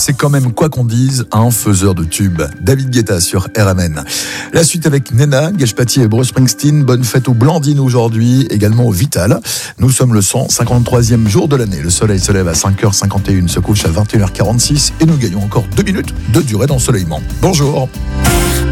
c'est quand même, quoi qu'on dise, un faiseur de tubes. David Guetta sur RMN. La suite avec Nena, Gage-Paty et Bruce Springsteen. Bonne fête aux Blandines aujourd'hui, également au Vital. Nous sommes le 153e jour de l'année. Le soleil se lève à 5h51, se couche à 21h46 et nous gagnons encore 2 minutes de durée d'ensoleillement. Bonjour.